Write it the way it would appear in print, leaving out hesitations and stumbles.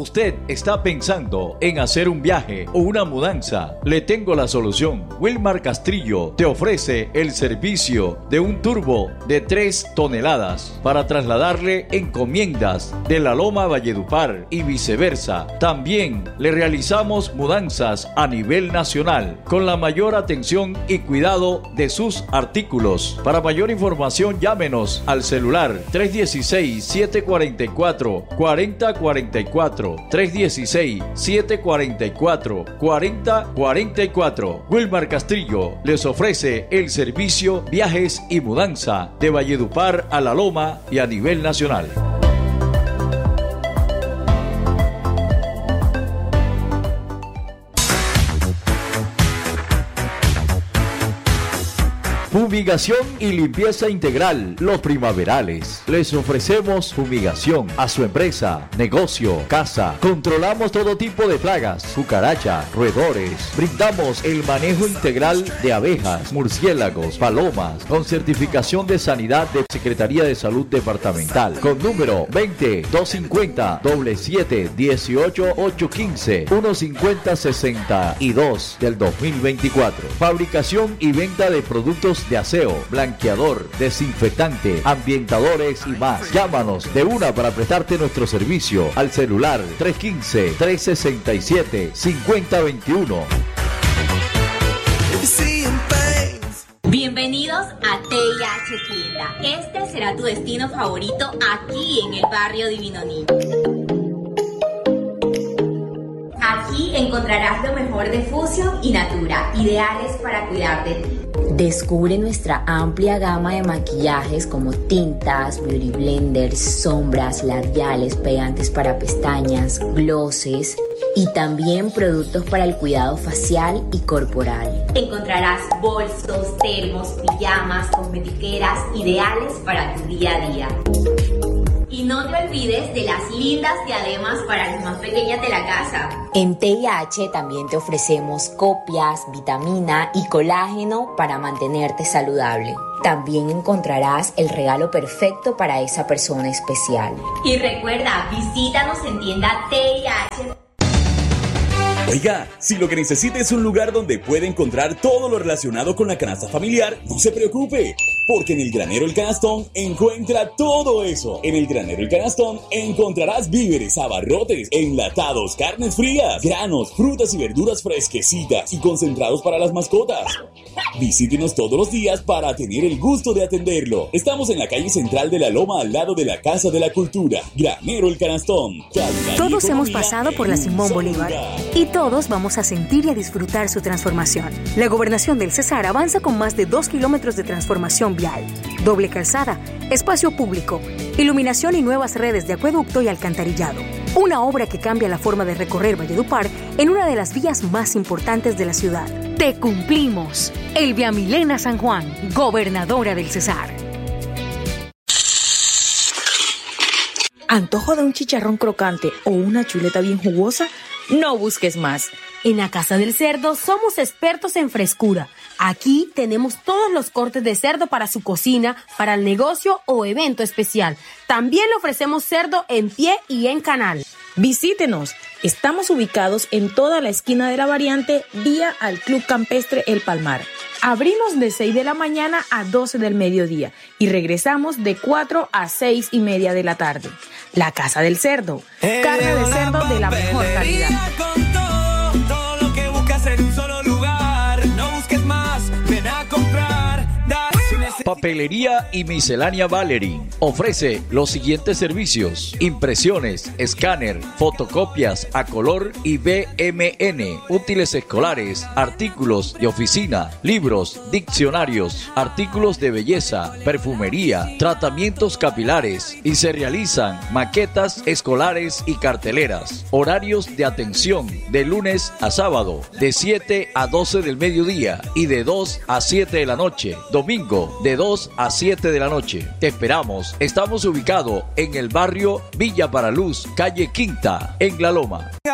Usted está pensando en hacer un viaje o una mudanza. Le tengo la solución. Wilmar Castrillo te ofrece el servicio de un turbo de 3 toneladas para trasladarle encomiendas de La Loma a Valledupar y viceversa. También le realizamos mudanzas a nivel nacional con la mayor atención y cuidado de sus artículos. Para mayor información, llámenos al celular 316-744-4044, 316-744-4044. Wilmar Castrillo les ofrece el servicio viajes y mudanza de Valledupar a La Loma y a nivel nacional. Fumigación y limpieza integral Los Primaverales. Les ofrecemos fumigación a su empresa, negocio, casa. Controlamos todo tipo de plagas, cucarachas, roedores. Brindamos el manejo integral de abejas, murciélagos, palomas, con certificación de sanidad de Secretaría de Salud Departamental, con número 20-250-77-18-815, 150-62 del 2024. Fabricación y venta de productos de aseo, blanqueador, desinfectante, ambientadores y más. Llámanos de una para prestarte nuestro servicio al celular 315-367-5021. Bienvenidos a TIH Tienda. Este será tu destino favorito aquí en el barrio Divino Niño. Aquí encontrarás lo mejor de Fusion y Natura, ideales para cuidar de ti. Descubre nuestra amplia gama de maquillajes como tintas, beauty blenders, sombras, labiales, pegantes para pestañas, glosses y también productos para el cuidado facial y corporal. Encontrarás bolsos, termos, pijamas, cosmetiqueras ideales para tu día a día. Y no te olvides de las lindas diademas para los más pequeños de la casa. En TIH también te ofrecemos copias, vitamina y colágeno para mantenerte saludable. También encontrarás el regalo perfecto para esa persona especial. Y recuerda, visítanos en tienda TIH. Oiga, si lo que necesita es un lugar donde puede encontrar todo lo relacionado con la canasta familiar, no se preocupe, porque en el Granero El Canastón encuentra todo eso. En el Granero El Canastón encontrarás víveres, abarrotes, enlatados, carnes frías, granos, frutas y verduras fresquecitas y concentrados para las mascotas. Visítenos todos los días para tener el gusto de atenderlo. Estamos en la calle central de La Loma, al lado de la Casa de la Cultura. Granero El Canastón. Todos hemos pasado por la Simón Bolívar y todos vamos a sentir y a disfrutar su transformación. La Gobernación del Cesar avanza con más de 2 kilómetros de transformación vial, doble calzada, espacio público, iluminación y nuevas redes de acueducto y alcantarillado. Una obra que cambia la forma de recorrer Valledupar en una de las vías más importantes de la ciudad. ¡Te cumplimos! Elvia Milena San Juan, gobernadora del Cesar. ¿Antojo de un chicharrón crocante o una chuleta bien jugosa? No busques más. En la Casa del Cerdo somos expertos en frescura. Aquí tenemos todos los cortes de cerdo para su cocina, para el negocio o evento especial. También le ofrecemos cerdo en pie y en canal. Visítenos. Estamos ubicados en toda la esquina de la variante, vía al Club Campestre El Palmar. Abrimos de 6 de la mañana a 12 del mediodía y regresamos de 4 a 6 y media de la tarde. La Casa del Cerdo. Carne de cerdo de la mejor calidad. Todo lo que buscas en un solo lugar. No busques más, ven a comprar. Papelería y miscelánea Valerie ofrece los siguientes servicios: impresiones, escáner, fotocopias a color y BMN, útiles escolares, artículos de oficina, libros, diccionarios, artículos de belleza, perfumería, tratamientos capilares, y se realizan maquetas escolares y carteleras. Horarios de atención de lunes a sábado de 7 a 12 del mediodía y de 2 a 7 de la noche. Domingo de 2 a 7 de la noche. Te esperamos. Estamos ubicados en el barrio Villa Paraluz, calle Quinta, en La Loma.